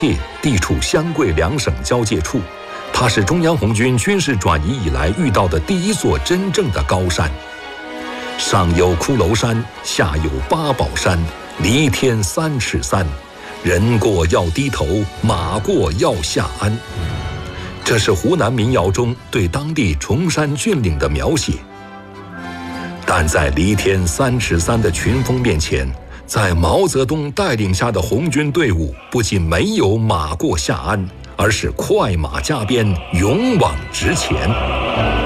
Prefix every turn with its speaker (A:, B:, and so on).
A: 地处湘桂两省交界处，它是中央红军军事转移以来遇到的第一座真正的高山。上有骷髅山，下有八宝山，离天3尺3，人过要低头，马过要下鞍。这是湖南民谣中对当地崇山峻岭的描写。但在离天3尺3的群峰面前，在毛泽东带领下的红军队伍不仅没有马过下鞍，而是快马加鞭，勇往直前。